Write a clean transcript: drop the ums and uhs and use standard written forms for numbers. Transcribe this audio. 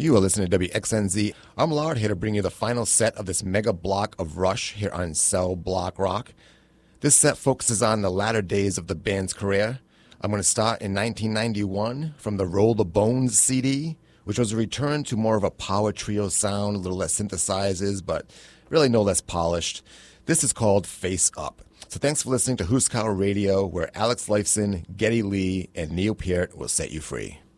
You are listening to WXNZ. I'm Lard, here to bring you the final set of this mega block of Rush here on Cell Block Rock. This set focuses on the latter days of the band's career. I'm going to start in 1991 from the Roll the Bones CD, which was a return to more of a power trio sound, a little less synthesizers, but really no less polished. This is called Face Up. So thanks for listening to Huskow Radio, where Alex Lifeson, Geddy Lee, and Neil Peart will set you free.